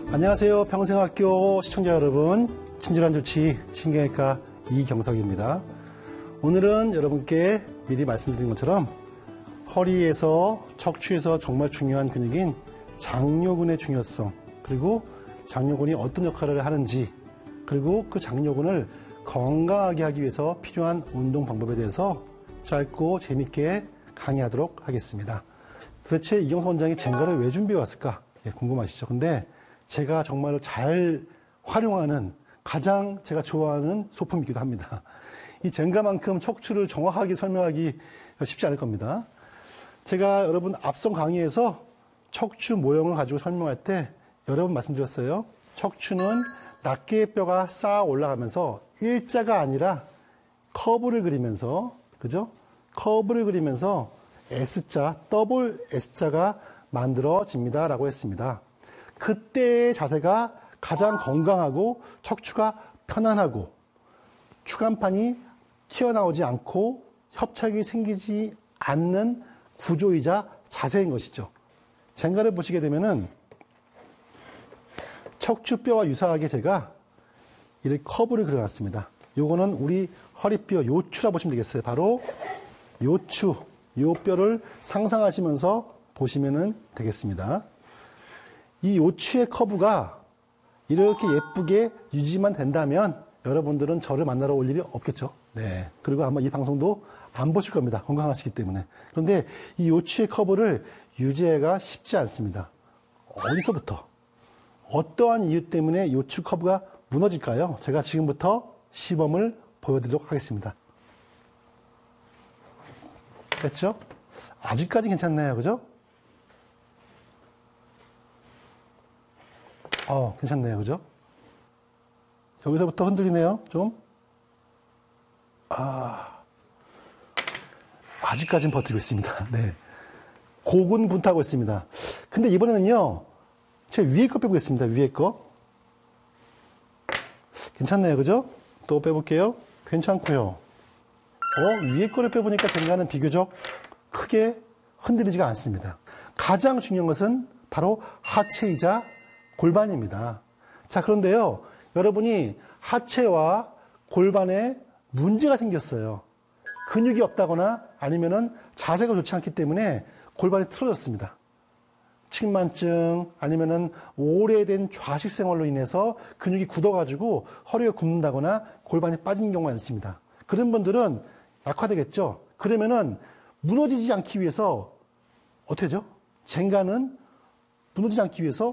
안녕하세요. 평생학교 시청자 여러분, 친절한 조치 신경외과 이경석입니다. 오늘은 여러분께 미리 말씀드린 것처럼 허리에서 척추에서 정말 중요한 근육인 장요근의 중요성, 그리고 장요근이 어떤 역할을 하는지, 그리고 그 장요근을 건강하게 하기 위해서 필요한 운동 방법에 대해서 짧고 재밌게 강의하도록 하겠습니다. 도대체 이경석 원장이 젠가를 왜 준비해 왔을까? 궁금하시죠? 근데 제가 정말로 잘 활용하는 가장 제가 좋아하는 소품이기도 합니다. 이 젠가만큼 척추를 정확하게 설명하기 쉽지 않을 겁니다. 제가 여러분 앞선 강의에서 척추 모형을 가지고 설명할 때 여러 번 말씀드렸어요. 척추는 낱개의 뼈가 쌓아 올라가면서 일자가 아니라 커브를 그리면서, 그죠? 커브를 그리면서 S자, 더블 S자가 만들어집니다. 라고 했습니다. 그때의 자세가 가장 건강하고 척추가 편안하고 추간판이 튀어나오지 않고 협착이 생기지 않는 구조이자 자세인 것이죠. 젠가를 보시게 되면은 척추뼈와 유사하게 제가 이렇게 커브를 그려놨습니다. 요거는 우리 허리뼈 요추라 보시면 되겠어요. 바로 요추, 요 뼈를 상상하시면서 보시면 되겠습니다. 이 요추의 커브가 이렇게 예쁘게 유지만 된다면 여러분들은 저를 만나러 올 일이 없겠죠. 네. 그리고 아마 이 방송도 안 보실 겁니다. 건강하시기 때문에. 그런데 이 요추의 커브를 유지하기가 쉽지 않습니다. 어디서부터? 어떠한 이유 때문에 요추 커브가 무너질까요? 제가 지금부터 시범을 보여드리도록 하겠습니다. 됐죠? 아직까지 괜찮나요? 그죠? 괜찮네요. 그죠? 여기서부터 흔들리네요. 좀. 아직까지는 버티고 있습니다. 네. 고군분투하고 있습니다. 근데 이번에는요, 제 위에 거 빼보겠습니다. 위에 거. 괜찮네요. 그죠? 또 빼볼게요. 괜찮고요. 위에 거를 빼보니까 젠가는 비교적 크게 흔들리지가 않습니다. 가장 중요한 것은 바로 하체이자 골반입니다. 자, 그런데요, 여러분이 하체와 골반에 문제가 생겼어요. 근육이 없다거나 아니면은 자세가 좋지 않기 때문에 골반이 틀어졌습니다. 측만증 아니면은 오래된 좌식 생활로 인해서 근육이 굳어가지고 허리가 굽는다거나 골반이 빠지는 경우가 많습니다. 그런 분들은 약화되겠죠. 그러면은 무너지지 않기 위해서 어떻게 하죠? 젠가는 무너지지 않기 위해서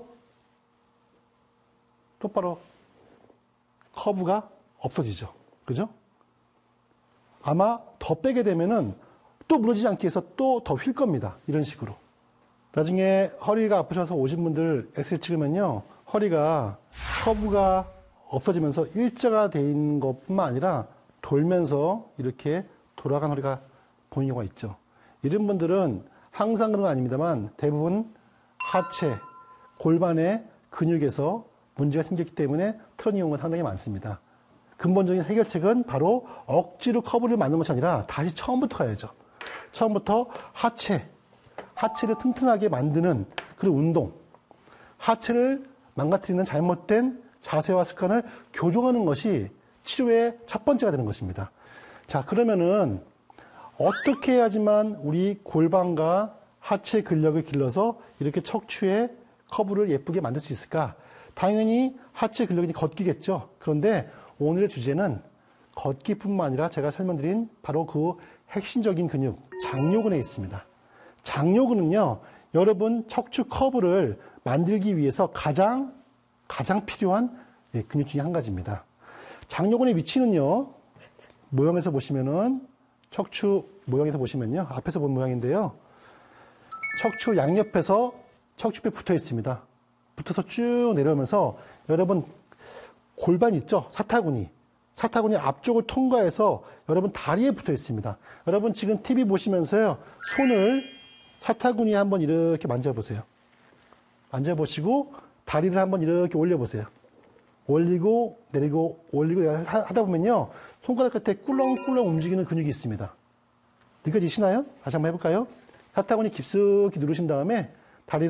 똑바로 커브가 없어지죠. 그죠? 아마 더 빼게 되면은 또 무너지지 않기 위해서 또 더 휠 겁니다. 이런 식으로. 나중에 허리가 아프셔서 오신 분들 엑스레이 찍으면요. 허리가 커브가 없어지면서 일자가 돼 있는 것뿐만 아니라 돌면서 이렇게 돌아간 허리가 보이는 경우가 있죠. 이런 분들은 항상 그런 건 아닙니다만 대부분 하체, 골반의 근육에서 문제가 생겼기 때문에 틀어진 경우가 상당히 많습니다. 근본적인 해결책은 바로 억지로 커브를 만드는 것이 아니라 다시 처음부터 가야죠. 처음부터 하체를 튼튼하게 만드는 그런 운동, 하체를 망가뜨리는 잘못된 자세와 습관을 교정하는 것이 치료의 첫 번째가 되는 것입니다. 자, 그러면은 어떻게 해야지만 우리 골반과 하체 근력을 길러서 이렇게 척추의 커브를 예쁘게 만들 수 있을까? 당연히 하체 근력이 걷기겠죠. 그런데 오늘의 주제는 걷기뿐만 아니라 제가 설명드린 바로 그 핵심적인 근육, 장요근에 있습니다. 장요근은요, 여러분 척추 커브를 만들기 위해서 가장 필요한 근육 중에 한 가지입니다. 장요근의 위치는요, 모형에서 보시면은, 척추 모형에서 보시면요, 앞에서 본 모양인데요, 척추 양옆에서 척추뼈 붙어 있습니다. 붙어서 쭉 내려오면서 여러분 골반 있죠? 사타구니 앞쪽을 통과해서 여러분 다리에 붙어 있습니다. 여러분 지금 TV 보시면서요, 손을 사타구니에 한번 이렇게 만져보세요. 만져보시고 다리를 한번 이렇게 올려보세요. 올리고 내리고 올리고 하다 보면요, 손가락 끝에 꿀렁꿀렁 움직이는 근육이 있습니다. 느껴지시나요? 다시 한번 해볼까요? 사타구니 깊숙이 누르신 다음에 다리를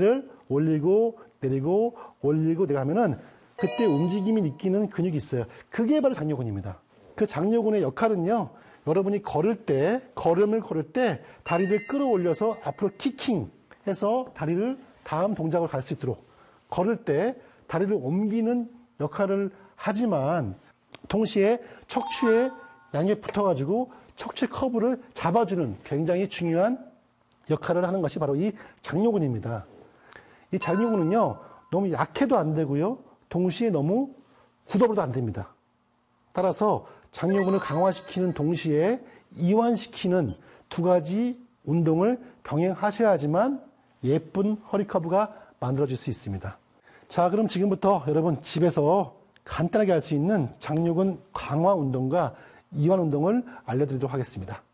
올리고 내리고 올리고 내가 하면은 그때 움직임이 느끼는 근육이 있어요. 그게 바로 장요근입니다. 그 장요근의 역할은요. 여러분이 걸음을 걸을 때 다리를 끌어올려서 앞으로 키킹해서 다리를 다음 동작으로 갈 수 있도록 걸을 때 다리를 옮기는 역할을 하지만 동시에 척추에 양에 붙어가지고 척추 커브를 잡아주는 굉장히 중요한 역할을 하는 것이 바로 이 장요근입니다. 이 장요근은요, 너무 약해도 안 되고요, 동시에 너무 굳어버려도 안 됩니다. 따라서 장요근을 강화시키는 동시에 이완시키는 두 가지 운동을 병행하셔야지만 예쁜 허리 커브가 만들어질 수 있습니다. 자, 그럼 지금부터 여러분 집에서 간단하게 할 수 있는 장요근 강화 운동과 이완 운동을 알려드리도록 하겠습니다.